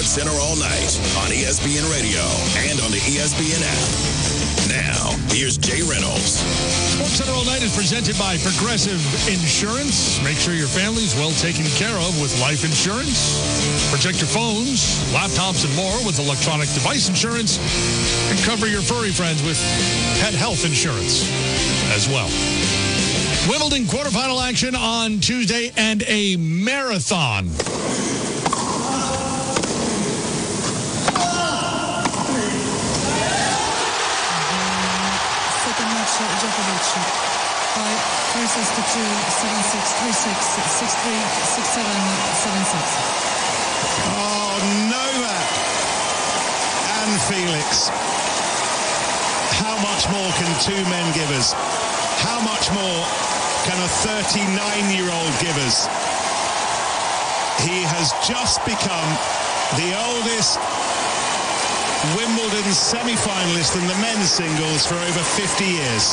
SportsCenter all night on ESPN Radio and on the ESPN app. Now, here's Jay Reynolds. SportsCenter all night is presented by Progressive Insurance. Make sure your family's well taken care of with life insurance. Protect your phones, laptops, and more with electronic device insurance. And cover your furry friends with pet health insurance as well. Wimbledon quarterfinal action on Tuesday and a marathon. Second match, Djokovic. 3-6 to 2, 7-6, 3-6, 6-3, 6-7, 7-6. Oh, Novak and Felix. How much more can two men give us? How much more can a 39-year-old give us? He has just become the oldest Wimbledon semi-finalist in the men's singles for over 50 years.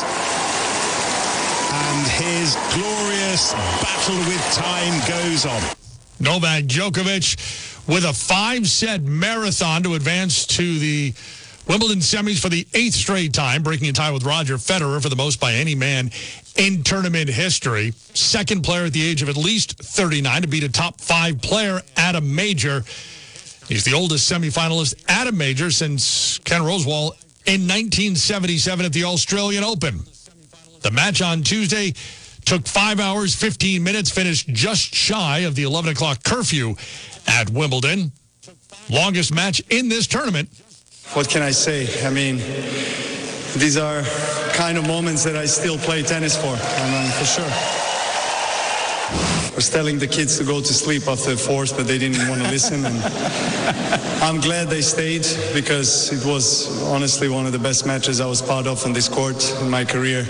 And his glorious battle with time goes on. Novak Djokovic with a 5-set marathon to advance to the Wimbledon semis for the 8th straight time, breaking a tie with Roger Federer for the most by any man in tournament history. Second player at the age of at least 39 to beat a top 5 player at a major. He's the oldest semifinalist at a major since Ken Rosewall in 1977 at the Australian Open. The match on Tuesday took 5 hours, 15 minutes, finished just shy of the 11 o'clock curfew at Wimbledon. Longest match in this tournament. What can I say? I mean, these are kind of moments that I still play tennis for, for sure. I was telling the kids to go to sleep after the fourth, but they didn't want to listen. And I'm glad they stayed because it was honestly one of the best matches I was part of on this court in my career.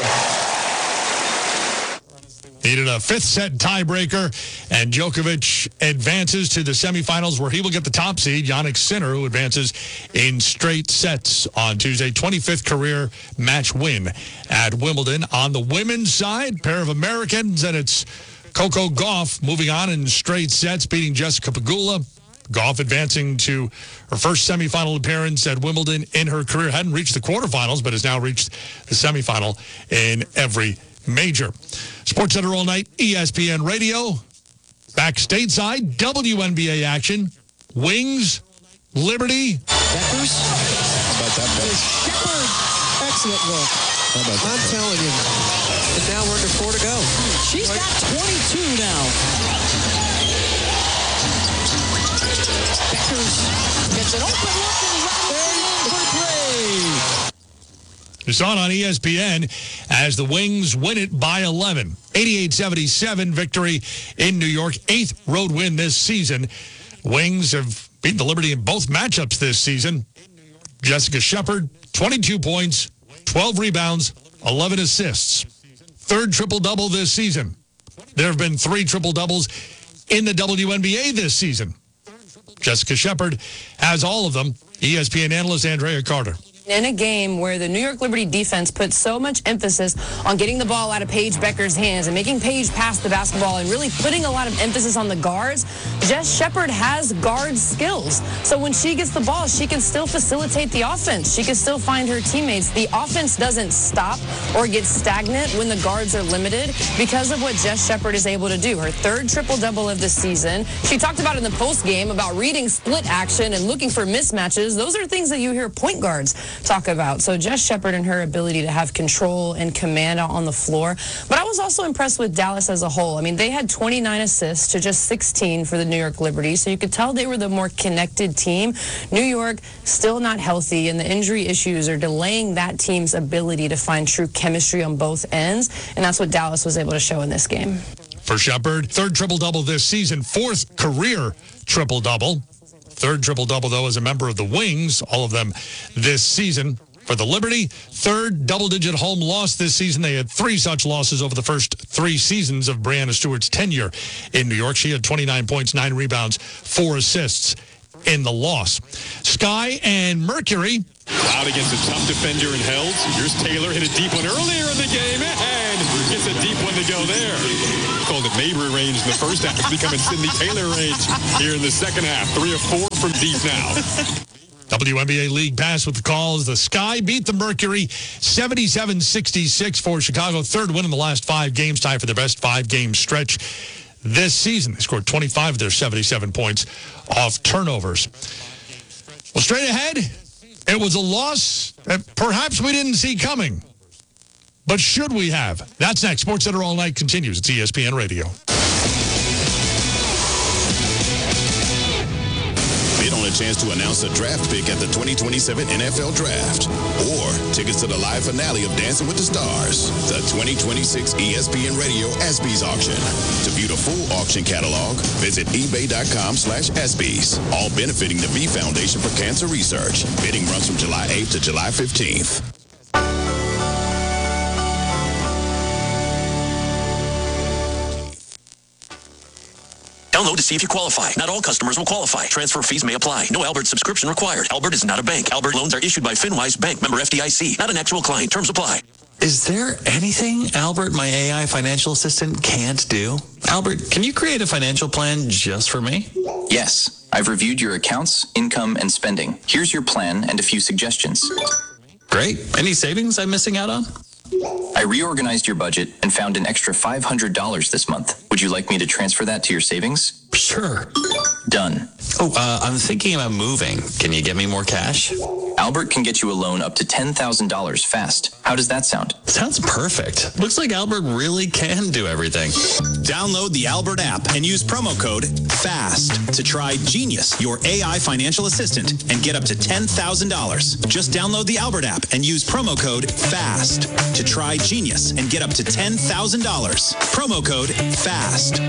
Needed a 5th set tiebreaker, and Djokovic advances to the semifinals where he will get the top seed, Jannik Sinner, who advances in straight sets on Tuesday. 25th career match win at Wimbledon. On the women's side, pair of Americans, and it's Coco Gauff moving on in straight sets, beating Jessica Pegula. Gauff advancing to her first semifinal appearance at Wimbledon in her career. Hadn't reached the quarterfinals, but has now reached the semifinal in every major. SportsCenter all night, ESPN Radio. Back stateside, WNBA action. Wings, Liberty. Beckers. How about that, Beckers? Shepherd. Excellent work. How about that, I'm telling you. And now we're under 4 to go. She's got 22 now. Beckers gets an open look and right for 3. You saw it on ESPN as the Wings win it by 11. 88-77 victory in New York. 8th road win this season. Wings have beaten the Liberty in both matchups this season. Jessica Shepherd, 22 points, 12 rebounds, 11 assists. 3rd triple-double this season. There have been 3 triple-doubles in the WNBA this season. Jessica Shepherd has all of them. ESPN analyst Andrea Carter. In a game where the New York Liberty defense put so much emphasis on getting the ball out of Paige Beckers' hands and making Paige pass the basketball and really putting a lot of emphasis on the guards, Jess Shepherd has guard skills. So when she gets the ball, she can still facilitate the offense. She can still find her teammates. The offense doesn't stop or get stagnant when the guards are limited because of what Jess Shepherd is able to do. Her 3rd triple-double of the season. She talked about in the post-game about reading split action and looking for mismatches. Those are things that you hear point guards talk about. So Jess Shepherd and her ability to have control and command out on the floor. But I was also impressed with Dallas as a whole. I mean, they had 29 assists to just 16 for the New York Liberty. So you could tell they were the more connected team. New York still not healthy, and the injury issues are delaying that team's ability to find true chemistry on both ends. And that's what Dallas was able to show in this game. For Shepherd, 3rd triple-double this season, 4th career triple-double. 3rd triple-double, though, as a member of the Wings, all of them this season. For the Liberty, 3rd double-digit home loss this season. They had 3 such losses over the first 3 seasons of Breanna Stewart's tenure in New York. She had 29 points, 9 rebounds, 4 assists in the loss. Sky and Mercury. Cloud against a tough defender in Held. Here's Taylor, hit a deep one earlier in the game. Hey! again. It's a deep one to go there. Called it Mabry range in the first half. It's becoming Sidney Taylor range here in the second half. 3 of 4 from deep now. WNBA League Pass with the calls. The Sky beat the Mercury 77-66 for Chicago. Third win in the last 5 games, tied for their best 5-game stretch this season. They scored 25 of their 77 points off turnovers. Well, straight ahead, it was a loss that perhaps we didn't see coming. But should we have? That's next. SportsCenter All Night continues. It's ESPN Radio. Bid on a chance to announce a draft pick at the 2027 NFL Draft. Or tickets to the live finale of Dancing with the Stars. The 2026 ESPN Radio ESPYs auction. To view the full auction catalog, visit ebay.com/ESPYs. All benefiting the V Foundation for Cancer Research. Bidding runs from July 8th to July 15th. Download to see if you qualify. Not all customers will qualify. Transfer fees may apply. No Albert subscription required. Albert is not a bank. Albert loans are issued by FinWise Bank, member FDIC. Not an actual client. Terms apply. Is there anything Albert, my AI financial assistant, can't do? Albert, can you create a financial plan just for me? Yes. I've reviewed your accounts, income, and spending. Here's your plan and a few suggestions. Great. Any savings I'm missing out on? I reorganized your budget and found an extra $500 this month. Would you like me to transfer that to your savings? Sure. Done. I'm thinking about moving. Can you get me more cash? Albert can get you a loan up to $10,000 fast. How does that sound? Sounds perfect. Looks like Albert really can do everything. Download the Albert app and use promo code FAST to try Genius, your AI financial assistant, and get up to $10,000. Just download the Albert app and use promo code FAST to try Genius and get up to $10,000. Promo code FAST.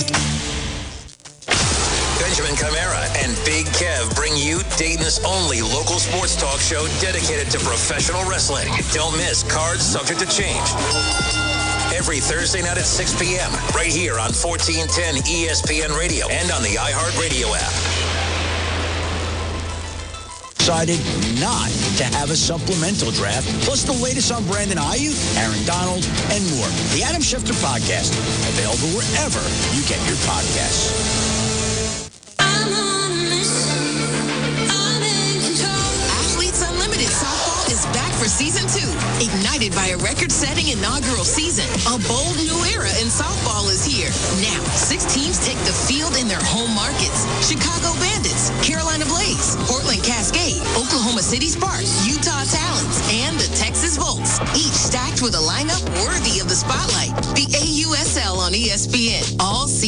Benjamin Chimera and Big Kev bring you Dayton's only local sports talk show dedicated to professional wrestling. Don't miss Cards Subject to Change. Every Thursday night at 6 p.m. right here on 1410 ESPN Radio and on the iHeartRadio app. Decided not to have a supplemental draft, plus the latest on Brandon Ayuk, Aaron Donald, and more. The Adam Schefter Podcast, available wherever you get your podcasts. Athletes Unlimited Softball is back for Season 2. Ignited by a record-setting inaugural season, a bold new era in softball is here. Now, 6 teams take the field in their home markets. Chicago Bandits, Carolina Blaze, Portland Cascade, Oklahoma City Sparks, Utah Talons, and the Texas Volts. Each stacked with a lineup worthy of the spotlight. The AUSL on ESPN. All